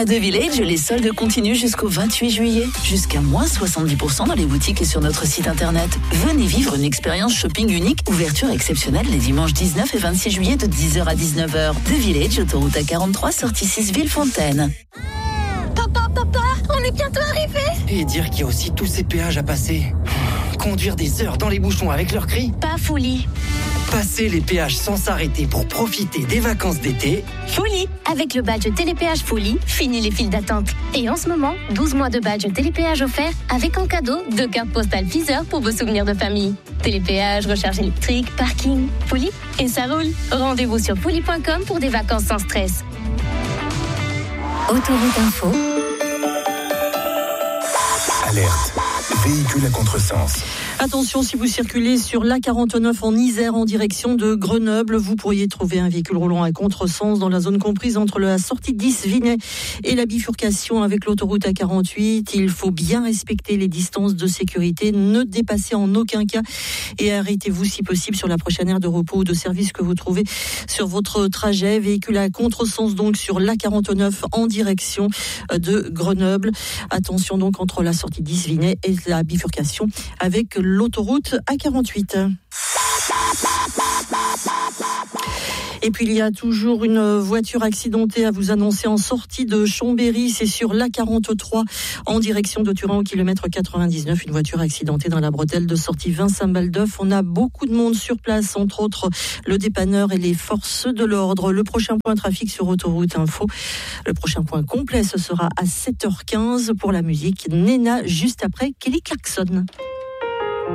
À The Village, les soldes continuent jusqu'au 28 juillet. Jusqu'à moins 70% dans les boutiques et sur notre site internet. Venez vivre une expérience shopping unique. Ouverture exceptionnelle les dimanches 19 et 26 juillet de 10h à 19h. The Village, autoroute A43, sortie 6 Villefontaine. Papa, on est bientôt arrivé. Et dire qu'il y a aussi tous ces péages à passer. Conduire des heures dans les bouchons avec leurs cris. Pas folie. Passer les péages sans s'arrêter pour profiter des vacances d'été. Folie. Avec le badge Télépéage Folie, fini les files d'attente. Et en ce moment, 12 mois de badge Télépéage offert avec en cadeau 2 cartes postales Deezer pour vos souvenirs de famille. Télépéage, recharge électrique, parking, Folie et ça roule. Rendez-vous sur folie.com pour des vacances sans stress. Autoroute Info. Alerte. Véhicule à contresens. Attention, si vous circulez sur l'A49 en Isère en direction de Grenoble, vous pourriez trouver un véhicule roulant à contresens dans la zone comprise entre la sortie 10 Vinay et la bifurcation avec l'autoroute A48. Il faut bien respecter les distances de sécurité, ne dépassez en aucun cas et arrêtez-vous si possible sur la prochaine aire de repos ou de service que vous trouvez sur votre trajet. Véhicule à contresens donc sur l'A49 en direction de Grenoble. Attention donc entre la sortie 10 Vinay et la bifurcation avec l'autoroute A48. Et puis il y a toujours une voiture accidentée à vous annoncer en sortie de Chambéry, c'est sur l'A43 en direction de Turin au kilomètre 99, une voiture accidentée dans la bretelle de sortie Vincent-Baldeuf. On a beaucoup de monde sur place, entre autres le dépanneur et les forces de l'ordre. Le prochain point trafic sur Autoroute Info, le prochain point complet, ce sera à 7h15 pour la musique. Nena juste après Kelly Clarkson.